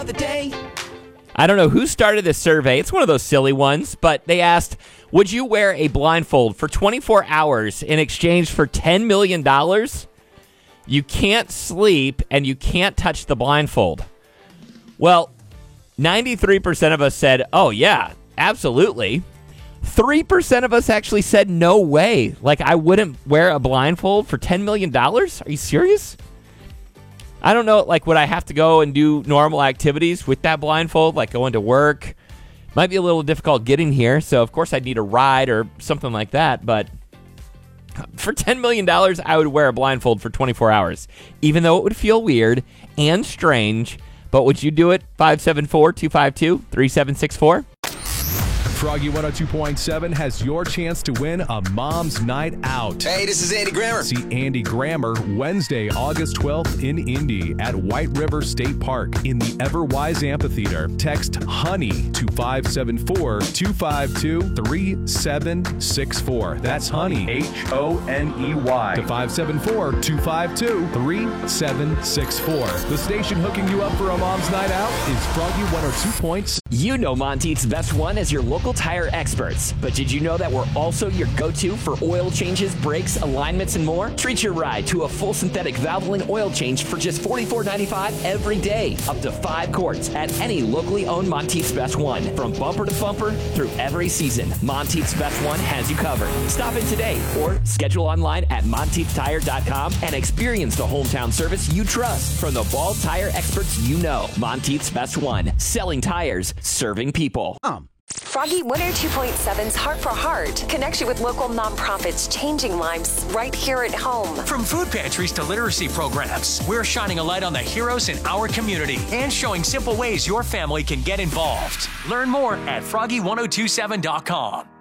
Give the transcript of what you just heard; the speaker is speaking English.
the day. I don't know who started this survey. It's one of those silly ones, but they asked, would you wear a blindfold for 24 hours in exchange for $10 million? You can't sleep and you can't touch the blindfold. Well, 93% of us said, oh, yeah, absolutely. 3% of us actually said, no way. Like, I wouldn't wear a blindfold for $10 million? Are you serious? I don't know, like, would I have to go and do normal activities with that blindfold, like going to work? Might be a little difficult getting here, so of course I'd need a ride or something like that, but for $10 million, I would wear a blindfold for 24 hours, even though it would feel weird and strange. But would you do it? 574-252-3764? Froggy 102.7 has your chance to win a mom's night out. Hey, this is Andy Grammer. See Andy Grammer Wednesday, August 12th in Indy at White River State Park in the Everwise Amphitheater. Text HONEY to 574-252-3764. That's HONEY, HONEY, to 574-252-3764. The station hooking you up for a mom's night out is Froggy 102.7. You know Monteith's Best One as your local tire experts, but did you know that we're also your go-to for oil changes, brakes, alignments, and more? Treat your ride to a full synthetic Valvoline oil change for just $44.95 every day, up to 5 quarts at any locally owned Monteith's Best One. From bumper to bumper through every season, Monteith's Best One has you covered. Stop in today or schedule online at MonteithTire.com and experience the hometown service you trust from the Ball Tire experts you know. Monteith's Best One, selling tires, serving people. Froggy 102.7's Heart for Heart connects you with local nonprofits changing lives right here at home. From food pantries to literacy programs, we're shining a light on the heroes in our community and showing simple ways your family can get involved. Learn more at froggy1027.com.